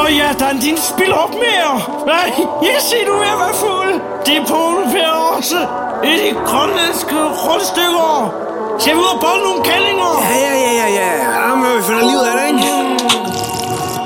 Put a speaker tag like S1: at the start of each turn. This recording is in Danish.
S1: Ja, Dan, din spil op mere. Nej, jeg siger, du er ved at være fuld. Det er Polen Per også. I de grønlandske rundstykker. Skal vi ud og bolle nogle kællinger?